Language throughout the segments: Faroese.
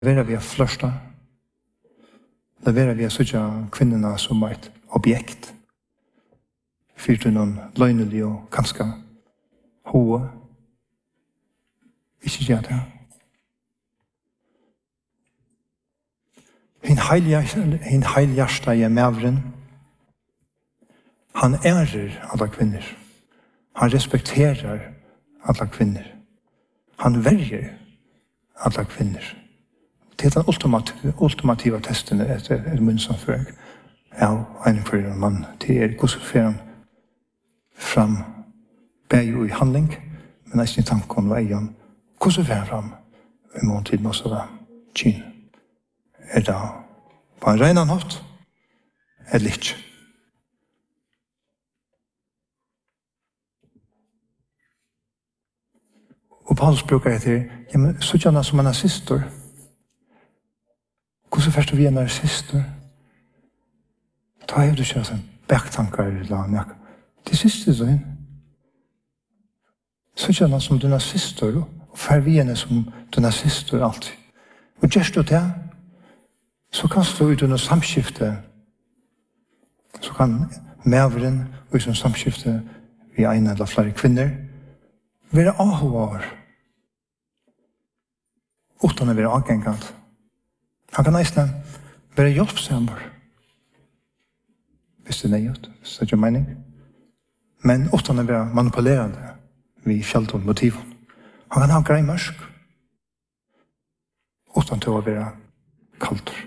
Leverer vi flørsta. Leverer vi sånn kvinnerna som et objekt. Fyrt noen løgnelig og kanskje hoa. Ikke gjør det. Hin heilhjersta i mævren. Han ærer alle kvinner. Han respekterer alle kvinner. Han verger alle kvinner. Det er den ultimativa testen etter munnsamføring. Ja, en for mann til hvordan fer han fram bæg i handling, men nesten i tanken og eian. Hvordan fer han fram i månetiden også da? Kyn. Det på en regna natt? Eller ikke? Og Paulus brukar etter, ja, men så kjenner som en assistor. Hvordan først vi en assistor? Ta jeg du kjører sånn backtankar eller noe. Det siste sånn. Så kjenner som du assistor, og fer vi henne som du assistor alltid. Og gjørst du det, så kan du ut under samskifte, så kan mævren ut under samskifte vi en eller flere kvinner være avhåver utan å være avgengant. Han kan nesten være hjelpsammer hvis det er nøyt, hvis det er ikke mening. Men utan å være manipulerende vi fjellt og motiven. Han kan ha grei mørsk utan til å være kalter.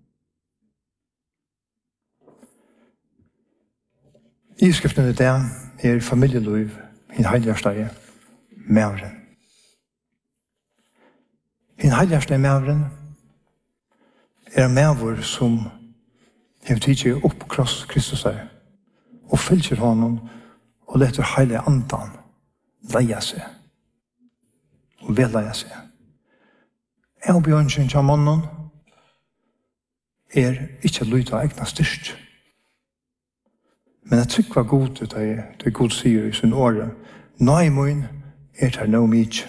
I skriften i det familieliv i heiligstad mævren. I heiligstad mævren en mævor som har tidlig opp kross Kristus og fylker honom og leter heilig andan leia seg og velleia seg. Jeg og Bjørnsson til mannen ikke lydet av egna styrst. Men jeg tykker var god ut det god sier i sin åre. Nei min det no mykje.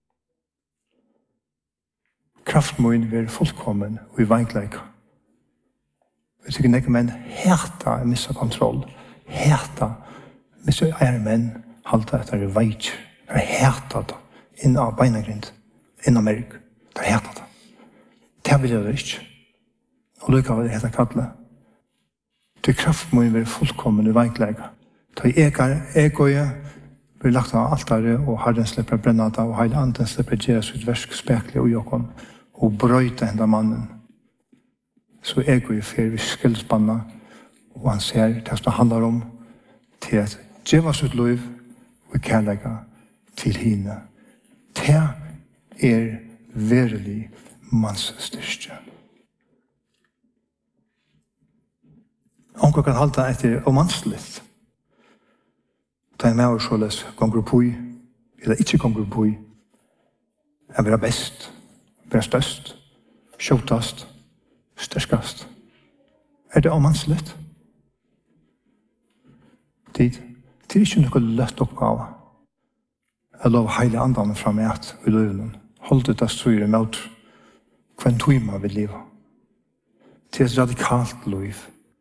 Kraftmoen vil fullkommen og i veikleika. Jeg tykker nekker menn heta missa kontroll. Heta missa menn halta etter i veik. Det heta det inn av beinagrind. Inn av merk. Det heta det. Det vil jeg det ikke. Og lukka var det heta kattle. Til kraft må være fullkommen i veiklega. Ta egoet blir lagt av altaret, og Herren slipper brenna det, og Heil Anden slipper gjøre sitt versk spekler og jokken, og brøyte henne mannen. Så egoet fer vi skilspanna, og han ser det som handler om til at gjøre sitt liv og kærlega til henne. Det verelig mannsstyrke. Onkel kan halta etter omansligt. Ta en med og såles gonger pui, eller ikke gonger pui. Jeg vil være best, være størst, skjotast, størskast. Det omansligt? Det ikke noe løtt oppgave. Jeg lov heile andan fram et i løven. Hold det der styrer mot hvem tøyma vil leve. Det et radikalt liv.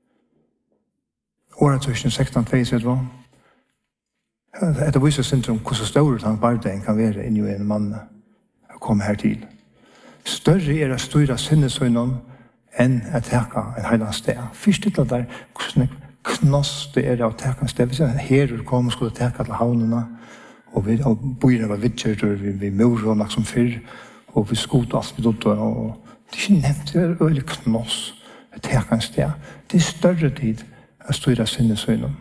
Året 2016-2022 det viser syndrom hvordan større han bardeien kan være inni en mann og komme her til. Større å styre sinnesøgnen enn å teka en heiland sted. Først til det der hvordan knoss det å teka en sted. Hvis en herrer kom og skulle teka til havnene og bøyre var vidtjert og vi mor og lagt som fyrr og vi skot alt vi dotter og det er ikke nevnt det er øyelig knoss å teka en sted. Det er større tid å styre sinnesøgnen.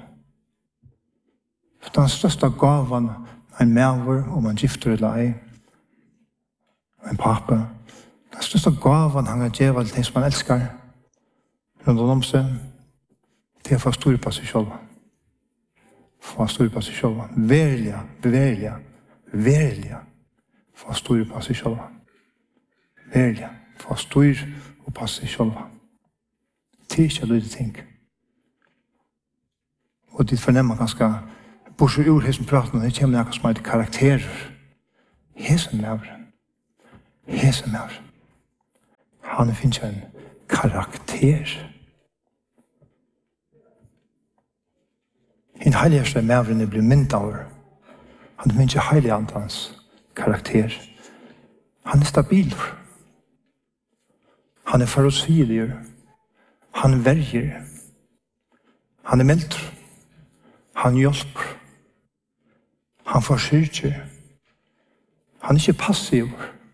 Den største gaven en mæver, om man gifter eller ei, en pappa, den største gaven han kan gjøre til det som man elsker, rundt om seg, det er for å styre på seg selv. For å styre på seg selv. Verlig, for å styre på seg selv. Verlig, for å styre på seg selv. Det er ikke lydig ting. Og det fornemmer ganske bortsett ur hesen praten, det kommer noe som heter karakterer. Hesen mævren. Han finnes en karakter. En heiligste mævren blir mynd av. Han finnes ikke heilig andans karakter. Han stabil. Han forutsigelig. Han verger. Han mild. Han hjelper. Han forsyrker. Han ikke passiv.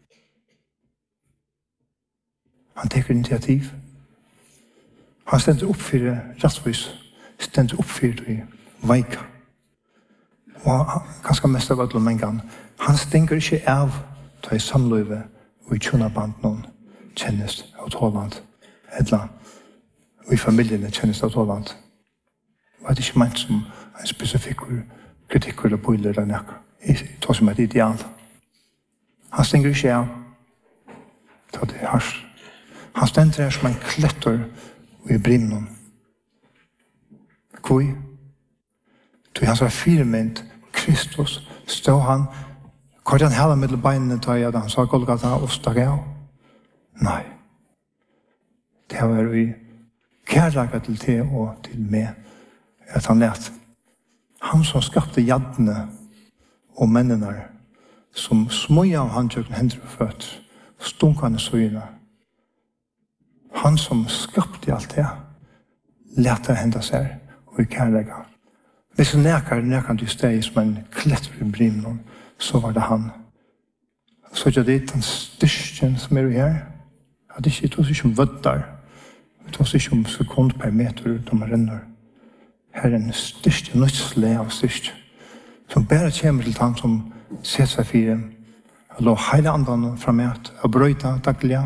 Han teker initiativ. Han stender opp for rettvis. Stender opp for i veika. Og ganske mest av alle mengene. Han stenger ikke av til i samløyve og i tjonaband noen kjennes av Tåland. Eller og i familiene kjennes av Tåland. Og det er ikke ment som en spesifikk kritikk eller bøyler eller nekka. Jeg tar som et ideal. Han stenger ikke av. Det er hardt. Han stender her som en klettor i brimnon. Hvor? Til hans firmynd, Kristus, stod han, kort han hele middel beinene til at han sa Golgata og stakk av? Nei. Det var vi kærlaget til te og til meg, at han let. Han som skapte jaddene og mennene, som smøy av handjøkken hender og føtter, stunkene søyene. Han som skapte alt det, lette hende seg og i kærlega. Hvis han nekar til steg som en kletver i brimnon, så var det han. Så er det den styrken som er her. At det ikke ikke om vøddar. Det er ikke om sekund per meter de renner. Her er en styrke, nødsle av styrke. Som bare kommer til han som ser seg fire. Og lå hele andan framåt og brøyta daglig.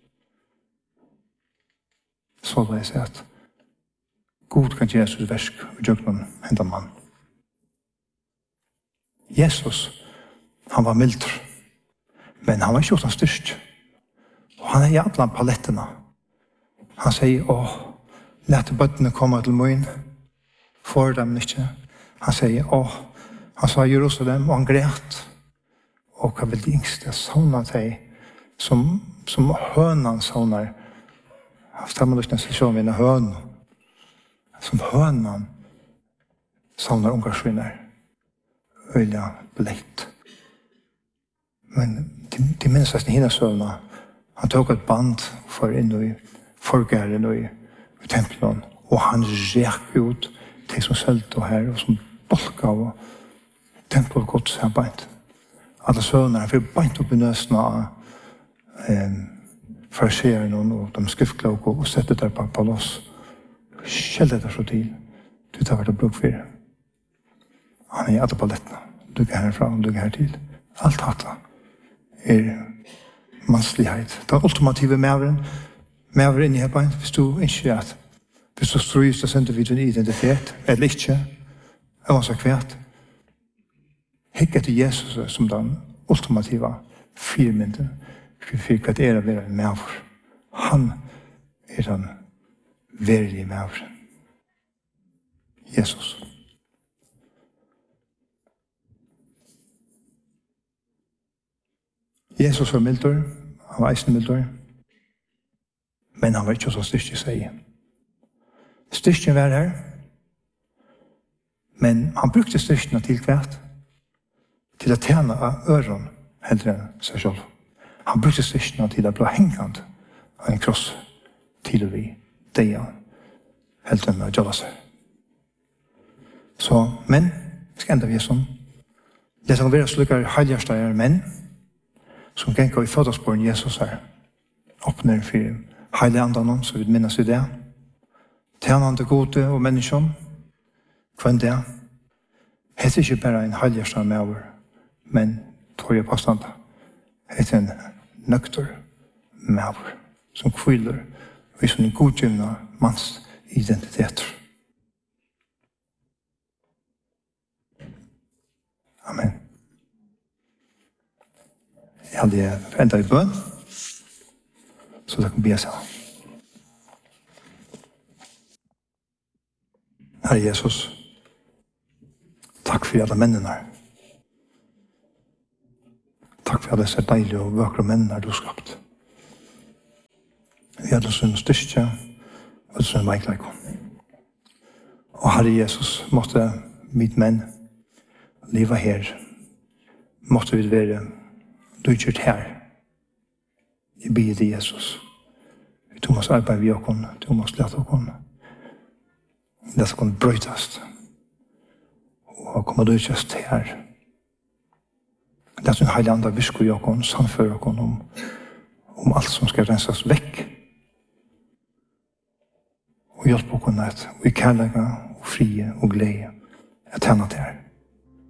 Så vil jeg si at God kan gjøre sitt versk og gjøre noen enda mann. Jesus, han var mildre, men han var ikke uten styrst. Og han er i alle palettene. Han sier, lette bøttene komme til møyen, for dem ikke. Han sier, han sa Jerusalem, og han græt. Og hva vil de yngste savne deg, som hønen savner. Stemmer lyst til å se om en høn. Som hønen savner ungarsvinner. Øyla blekt. Men de minnes nesten hinna søvna. Han tok et band for inn i forgæren og i tempelen. Og han rek ut til som sølte her og som bolka og tempelgods her beint. Alle søvner han fikk beint opp i nøsene av fariseerne og de skriftkloke og sette der på loss. Skjeldet der så til. Du tar vært og bruk for det. Han er i alle ballettene. Du går herfra og du går her til. Alt hatt er manslighet. Det er ultimative mæveren. Mæveren inni her bein. Hvis du ikke er at hvis du strøys og sender videre en identitet, eller ikke, og så kvært, hikk etter Jesus som den ultimative firmynden for hva det er å være en mæver. Han er den verlige mæveren. Jesus. Jesus var mildor, han var eisen mildor, men han var ikke så styrst i seg. Styrsten var her, men han brukte styrsten til hvert, til å tjene av øren heller enn seg selv. Han brukte styrsten til å bli hengende av en kross til å bli deia heller enn å gjøre seg. Så, men, skal enda vi sånn. Det som være slukker heiligstøyer menn, som ganger i fødderspåren Jesus her, åpner for heilig andan, så vi minnes i det. Tjenende gode og mennesker, hvem det er. Hette ikke bare en heiligstøyer med over, men tog jeg påstand. Hette en nøkter med over, som kviler i sånne godgivende manns identiteter. Amen. Jeg hadde enda i bøn, så det kan bli seg. Herre Jesus, takk for alle mennene her. Takk for alle disse deilige og vøkre mennene du har skapt. Vi hadde sånn styrke, og sånn veikleik. Og Herre Jesus, måtte mitt menn leva her. Måtte vi være dødgjert her. Jeg byr til Jesus. Du måtte arbeide ved åkken, du måtte lete åkken. Det skal kunne brøytast. Og komme dødgjert her. Det er en heilig andre visker i åkken, samfører åkken om alt som skal rensas vekk. Og hjelpe åkken at vi kærlega og frie og glede at tjene til her.